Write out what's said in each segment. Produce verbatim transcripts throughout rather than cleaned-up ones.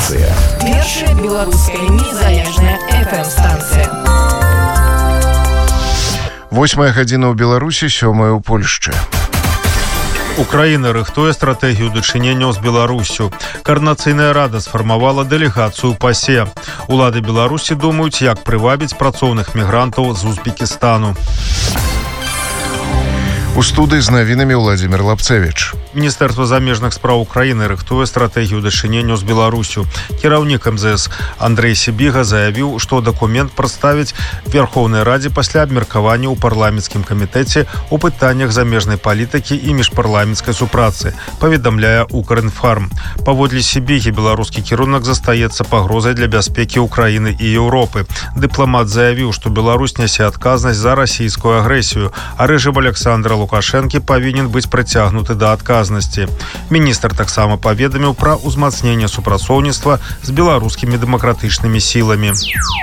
Рацыя. Першая беларуская незалежная эф эм-станцыя. Восьмая гадзіна ў Беларусі, сёмая ў Польшчы. Украіна рыхтуе стратэгію дачыненняў з Беларусю. Коордынацыйная рада сфармавала дэлегацыю ў ПАСЕ. Улады Беларусі думаюць, як прывабіць працоўных мігрантаў з Узбекістану. У студыі з навінамі Владзімір Лапцевіч. Міністэрства замежных спраў Украіны рыхтуе стратэгію дачыненняў з Беларусю. Кіраўнік эм зэ эс Андрэй Сібіга заявіў, што дакумент прадставіць Верхоўнай Радзе пасля абмеркавання ў парламенцкім камітэце ў пытаннях замежнай палітыкі і міжпарламенцкай супрацы, паведамляе Укрінфарм. Паводле Сібігі, беларускі кірунак застаецца пагрозай для бяспекі Украіны і Еўропы. Дыпламат заявіў, што Беларусь нясе адказнасць за расійскую агрэсію, а рэжым Александра Лукашэнкі павінен быць прыцягнуты да адказнасці. Міністр таксама паведаміў пра ўзмацненне супрацоўніцтва з беларускімі дэмакратычнымі сіламі.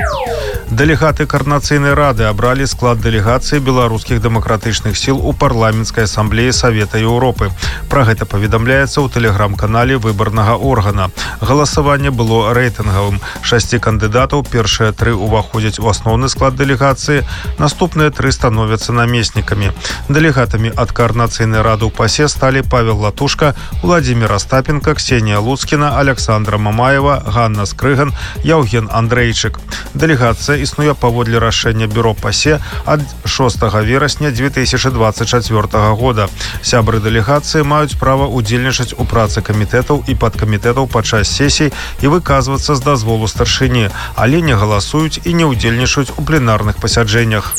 Дэлегаты Коордынацыйнай рады абралі склад дэлегацыі беларускіх дэмакратычных сіл у парламенцкай асамблеі Савета Еўропы. Пра гэта паведамляецца ў тэлеграм-канале выбарнага органа. Галасаванне было рэйтынгавым. Шасці кандыдатаў, першыя тры ўваходзяць у асноўны склад дэлегацыі, наступныя тры становяцца намеснікамі. Дэлегатамі ад Коордынацыйнай рады ў ПАСЕ сталі Павел Латушка, Владзімир Остапенко, Ксенія Луцкіна, Александра Мамаева, Ганна Скрыган, Яўген Андрэйчык. Дэлегацыя існуе паводле рашэння бюро ПАСЕ ад шостага верасня дзве тысячы дваццаць чацвёртага года. Сябры дэлегацыі маюць права удзельнічаць у працы камітэтаў і падкамітэтаў падчас сесій і выказвацца з дазволу старшыні, але не галасуюць і не ўдзельнічаюць у пленарных пасяджэннях.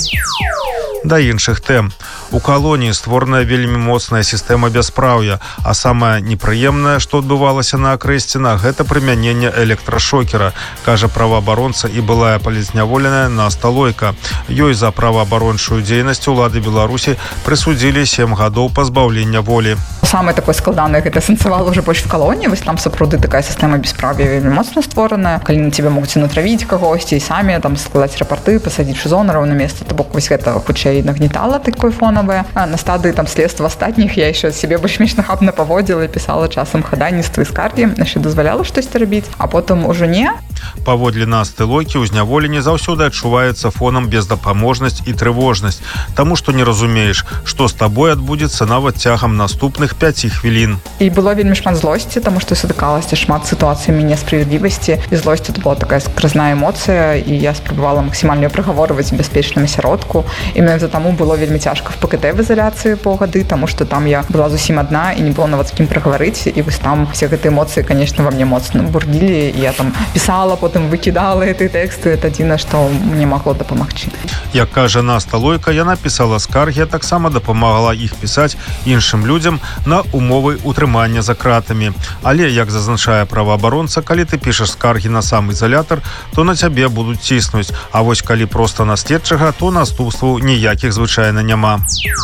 Да іншых тэм. У калоніі створаная вельмі моцная сістэма бяспраўя, а самае непрыемнае, што адбывалася на Акрэсціна, гэта прымяненне электрашокера, кажа праваабаронца і былая палізняволеная Наста Лойка. Ёй за праваабарончую дзейнасць улады Беларусі прысудзілі сем гадоў пазбаўлення волі. Самый такой складаны гэта сэнсавал уже больш в калоніі, вось там сапраўды такая сістэма бяспраўя вельмі моцна створаная, калі на цябе могуць натравіць кагосьці і самі там складаць рапарты, пасадзіць шызонараў на месца, то бок вось гэта хутчэй нагнетала такой фонавая. А на стадыі там следства астатніх я яшчэ сябе больш-менш нахабна паводзіла і пісала часам хадайніцтвы і скаргі, яшчэ дазваляла штосьці рабіць, а потым ужо не. Паводле Насты Лойкі, ў зняволенні заўсёды адчуваецца фонам бездапаможнасць і трывожнасць, таму што не разумееш, што з табой адбудзецца нават цягам наступных пяці хвілін. І было вельмі шмат злосці, таму што сутыкалася шмат сітуацыямі несправядлівасці, і злосць тут была такая скразная эмоцыя, і я спрабавала максімальна прагаворваць бяспечным асяродку. Іменно за таму было вельмі цяжка в ПКТ в ізаляцыі паўгады, таму што там я была зусім адна і не было нават з кім прагаварыць, і вось там все гэтыя эмоцыі, конечно, ва мне моцна бурдзілі, і я там пісала, потым выкідала гэты тэксты, это адзіна, што мне магло дапамагчы. Як кажа Наста Лойка, яна пісала скаргі, а таксама дапамагала іх пісаць іншым людзям на умовы утрымання за кратамі. Але, як зазначае праваабаронца, калі ты пішаш скаргі на сам ізалятар, то на цябе будуць ціснуць, а вось калі проста на следчага, то наступстваў ніякіх звычайна няма.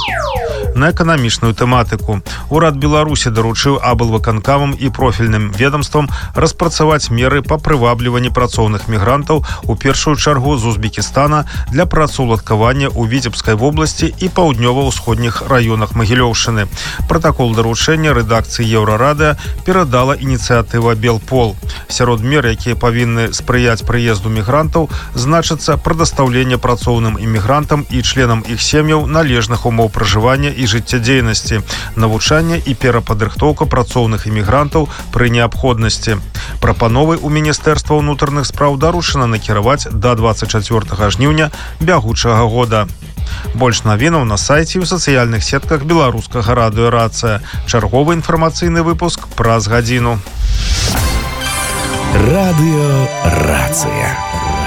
На эканамічную тэматыку. Урад Беларусі даручыў аблвыканкамам і профільным ведомствам распрацаваць меры па прывабліванні працоўных мігрантаў у першую чаргу з Узбекістана для працаўладкавання ў Віцебскай вобласці і паўднёва-ўсходніх раёнах Магілёўшчыны. Пратакол даручэння рэдакцыі Еўрарадыа перадала ініцыятыва Белпол. Сярод мер, якія павінны спрыяць прыезду мігрантаў, значыцца прадастаўленне працоўным імігрантам і членам іх сем'яў належных умоў пражывання і жыццядзейнасці, навучанне і перападрыхтоўка працоўных імігрантаў пры неабходнасці. Прапановы ў Міністэрства ўнутраных спраў даручана накіраваць да дваццаць чацвёртага жніўня бягучага года. Больш навінаў на сайце і ў сацыяльных сетках беларускага радыё Рацыя. Чарговы інфармацыйны выпуск праз гадзіну. Радыё Рацыя.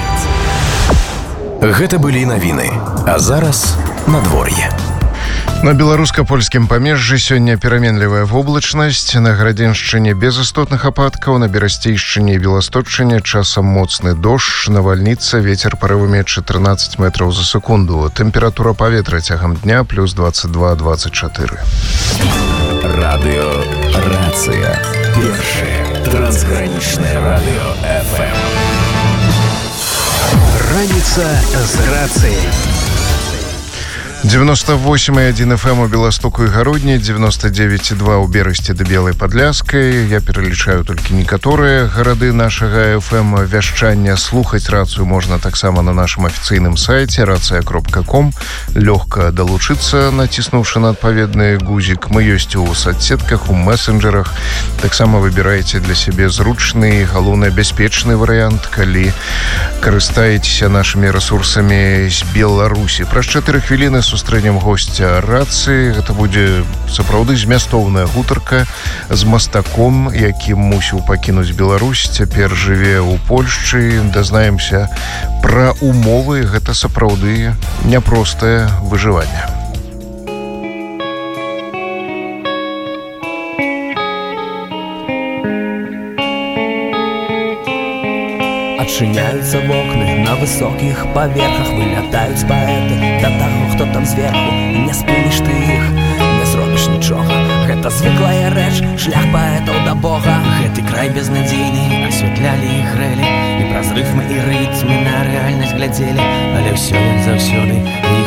Гэта былі навіны, а зараз надвор'е. На беларуска-польскім памежжы сёння пераменлівая воблачнасць, на Градзеншчыне без істотных ападкаў, на Берасцейшчыне і Беласточчыне часам моцны дождж, навальніца, вецер парывамі чатырнаццаць метраў за секунду. Тэмпература паветра цягам дня плюс дваццаць два - дваццаць чатыры. Радыё Рацыя. Першае трансгранічнае радыё эф эм. Раніца з рацыяй. девяносто восемь и один эф эм у Беластоку и Гародне, девяносто девять и два у Берасці да Белай Падляскай. Я пералічаю толькі некаторыя гарады нашага эф эм вяшчання. Слухаць рацыю можна таксама на нашым афіцыйным сайце рацыя кропка ком. Лёгка далучыцца, націснуўшы на адпаведны гузік. Мы ёсць у соцсетках, у месенджерах. Таксама выбірайце для сябе зручны, галоўна бяспечны варыянт, калі карыстаецеся нашымі рэсурсамі з Беларусі. Праз чатыры хвіліны сустрэнем госця рацыі. Гэта будзе сапраўды змястоўная гутарка з мастаком, які мусіў пакінуць Беларусь, цяпер жыве ў Польшчы. Дазнаемся пра умовы. Гэта сапраўды няпростае выжыванне. Адчыняюцца вокны на высокіх паверхах, вылятаюць паэты да таго, хто там зверху. Не спыніш ты іх, не зробіш нічога. Гэта звыклая рэч, шлях паэтаў да Бога. Гэты край безнадзейны асвятлялі і грэлі, і праз рыфмы і рытмы на рэальнасць глядзелі, але ўсё як заўсёды іх